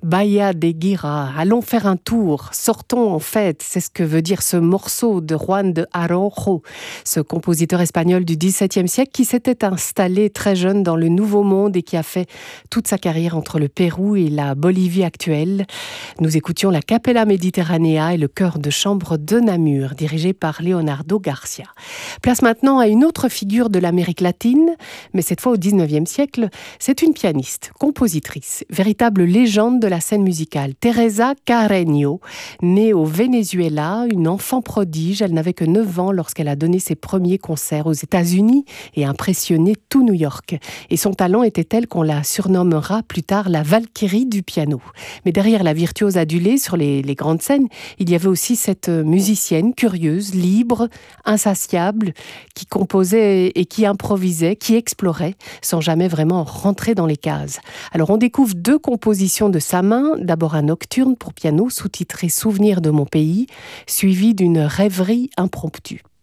Bahia de Guira, allons faire un tour, sortons en fait, c'est ce que veut dire ce morceau de Juan de Araujo, ce compositeur espagnol du XVIIe siècle qui s'était installé très jeune dans le Nouveau Monde et qui a fait toute sa carrière entre le Pérou et la Bolivie actuelle. Nous écoutions la Capella Mediterranea et le chœur de chambre de Namur, dirigé par Leonardo Garcia. Place maintenant à une autre figure de l'Amérique latine, mais cette fois au XIXe siècle, c'est une pianiste, compositrice, véritable légende de la scène musicale. Teresa Carreño, née au Venezuela, une enfant prodige, elle n'avait que 9 ans lorsqu'elle a donné ses premiers concerts aux États-Unis et impressionné tout New York. Et son talent était tel qu'on la surnommera plus tard la Valkyrie du piano. Mais derrière la virtuose adulée sur les grandes scènes, il y avait aussi cette musicienne curieuse, libre, insatiable, qui composait et qui improvisait, qui explorait, sans jamais vraiment rentrer dans les cases. Alors on découvre 2 compositions de sa main, d'abord un nocturne pour piano sous-titré Souvenirs de mon pays, suivi d'une rêverie impromptue.